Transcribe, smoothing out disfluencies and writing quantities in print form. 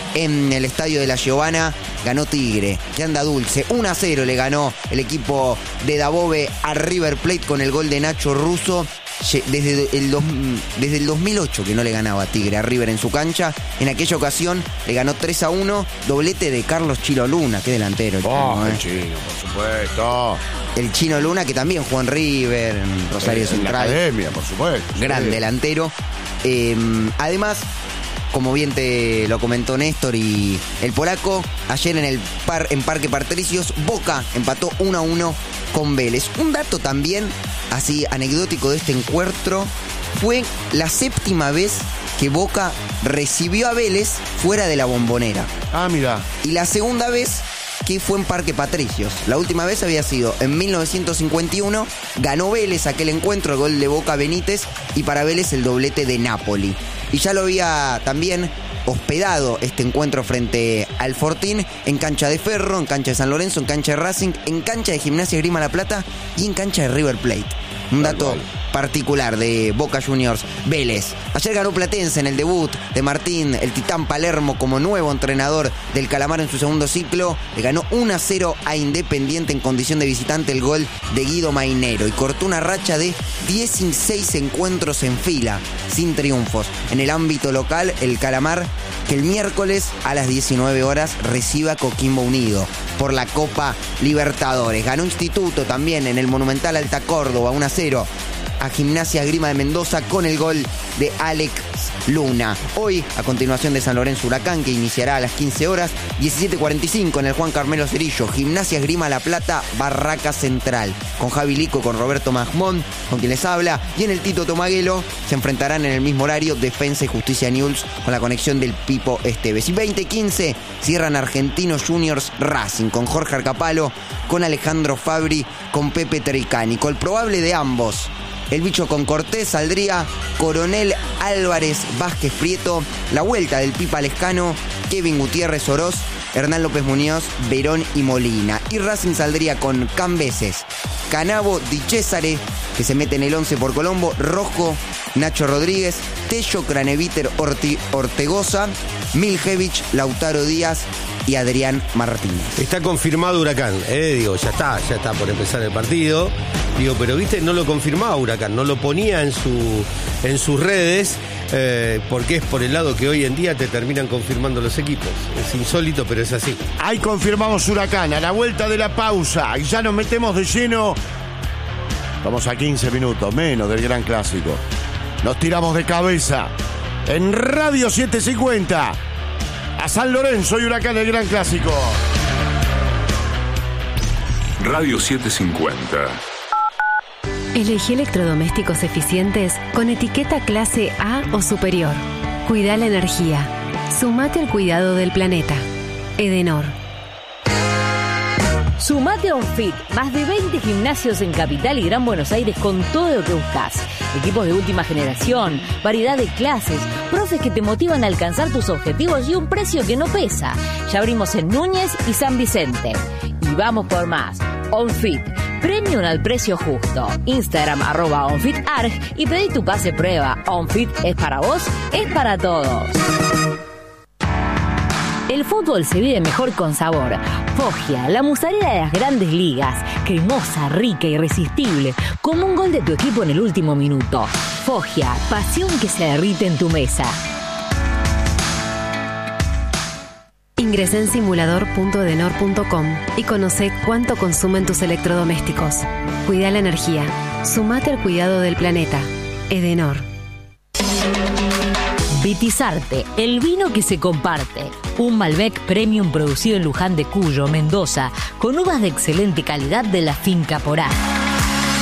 en el estadio de La Giovana, ganó Tigre, que anda dulce. 1-0 le ganó el equipo de Dabove a River Plate con el gol de Nacho Russo. Desde el 2008 que no le ganaba Tigre a River en su cancha. En aquella ocasión le ganó 3-1, doblete de Carlos Chino Luna, qué delantero. El Chino, por supuesto. El Chino Luna, que también jugó en River, en Rosario Central. En la academia, por supuesto. Gran delantero. Además, como bien te lo comentó Néstor y el polaco, ayer en Parque Patricios, Boca empató 1-1 con Vélez. Un dato también así anecdótico de este encuentro: fue la 7ª vez que Boca recibió a Vélez fuera de la Bombonera. Ah, mira. Y la 2ª vez que fue en Parque Patricios. La última vez había sido en 1951. Ganó Vélez aquel encuentro, el gol de Boca Benítez, y para Vélez el doblete de Napoli. Y ya lo había también hospedado este encuentro frente al Fortín en cancha de Ferro, en cancha de San Lorenzo, en cancha de Racing, en cancha de Gimnasia Esgrima La Plata y en cancha de River Plate. Un dato particular de Boca Juniors. Vélez. Ayer ganó Platense en el debut de Martín, el Titán Palermo, como nuevo entrenador del Calamar en su segundo ciclo. Le ganó 1-0 a Independiente en condición de visitante, el gol de Guido Mainero, y cortó una racha de 16 encuentros en fila sin triunfos. En el ámbito local, el Calamar, que el miércoles a las 19 horas recibe a Coquimbo Unido por la Copa Libertadores. Ganó Instituto también en el Monumental Alta Córdoba 1-0 a Gimnasia Esgrima de Mendoza con el gol de Alex Luna. Hoy, a continuación de San Lorenzo Huracán, que iniciará a las 15 horas, 17:45 en el Juan Carmelo Cerillo, Gimnasia Esgrima La Plata, Barraca Central, con Javi Lico, con Roberto Magmón, con quien les habla, y en el Tito Tomaguelo se enfrentarán en el mismo horario Defensa y Justicia News con la conexión del Pipo Esteves. Y 20:15 cierran Argentinos Juniors Racing, con Jorge Arcapalo, con Alejandro Fabri, con Pepe Tricani. El probable de ambos: el bicho con Cortés, saldría Coronel Álvarez Vázquez Prieto, la vuelta del Pipa Lescano, Kevin Gutiérrez Oroz, Hernán López Muñoz, Verón y Molina. Y Racing saldría con Cambeses, Canavo, Di Cesare, que se mete en el 11 por Colombo, Rojo, Nacho Rodríguez, Tello, Craneviter, Ortegoza, Miljevich, Lautaro Díaz y Adrián Martínez. Está confirmado Huracán, digo, ya está por empezar el partido. Digo, pero viste, no lo confirmaba Huracán, no lo ponía en sus redes, porque es por el lado que hoy en día te terminan confirmando los equipos. Es insólito, pero es así. Ahí confirmamos Huracán, a la vuelta de la pausa, y ya nos metemos de lleno. Vamos a 15 minutos, menos del Gran Clásico. Nos tiramos de cabeza en Radio 750 a San Lorenzo y Huracán, el Gran Clásico. Radio 750. Elegí electrodomésticos eficientes con etiqueta clase A o superior. Cuida la energía. Sumate al cuidado del planeta. Edenor. Sumate a OnFit, más de 20 gimnasios en Capital y Gran Buenos Aires con todo lo que buscas. Equipos de última generación, variedad de clases, profes que te motivan a alcanzar tus objetivos y un precio que no pesa. Ya abrimos en Núñez y San Vicente. Y vamos por más. OnFit, premium al precio justo. Instagram @OnFitArg y pedí tu pase prueba. OnFit es para vos, es para todos. El fútbol se vive mejor con sabor. Foggia, la mozzarella de las grandes ligas. Cremosa, rica, irresistible. Como un gol de tu equipo en el último minuto. Foggia, pasión que se derrite en tu mesa. Ingresa en simulador.edenor.com y conoce cuánto consumen tus electrodomésticos. Cuida la energía. Sumate al cuidado del planeta. Edenor. Vitizarte, el vino que se comparte. Un Malbec Premium producido en Luján de Cuyo, Mendoza, con uvas de excelente calidad de la finca Porá.